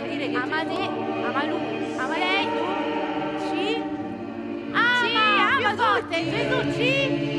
dire che ama te, ama lui, ama lei, ci ama, più ama forte, tutti. Gesù ci